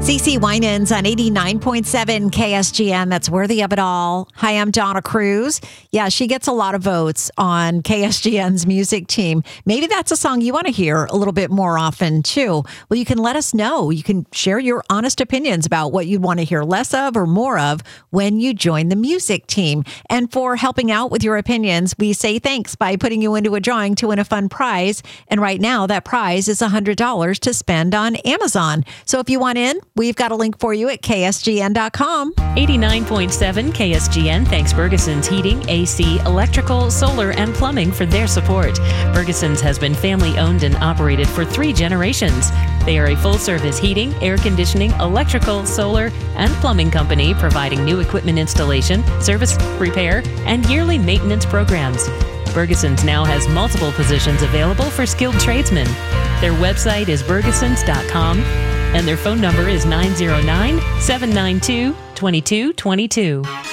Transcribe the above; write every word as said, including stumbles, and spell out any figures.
CeCe Winans on eighty-nine point seven K S G N. That's worthy of it all. Hi, I'm Donna Cruz. Yeah, she gets a lot of votes on K S G N's music team. Maybe that's a song you want to hear a little bit more often, too. Well, you can let us know. You can share your honest opinions about what you'd want to hear less of or more of when you join the music team. And for helping out with your opinions, we say thanks by putting you into a drawing to win a fun prize. And right now, that prize is one hundred dollars to spend on Amazon. So if you want in, we've got a link for you at K S G N dot com. eighty-nine point seven K S G N thanks Bergeson's Heating, A C, Electrical, Solar, and Plumbing for their support. Bergeson's has been family-owned and operated for three generations. They are a full-service heating, air conditioning, electrical, solar, and plumbing company providing new equipment installation, service repair, and yearly maintenance programs. Bergeson's now has multiple positions available for skilled tradesmen. Their website is Bergesons dot com. And their phone number is nine zero nine, seven nine two, two two two two.